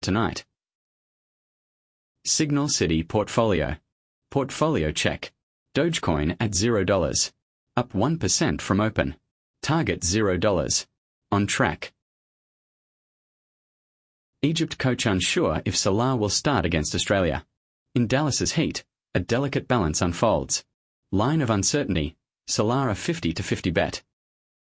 tonight. Signal City Portfolio. Portfolio check. Dogecoin at $0. Up 1% from open. Target $0. On track. Egypt coach unsure if Salah will start against Australia. In Dallas's heat, a delicate balance unfolds. Line of uncertainty, Salah a 50-50 bet.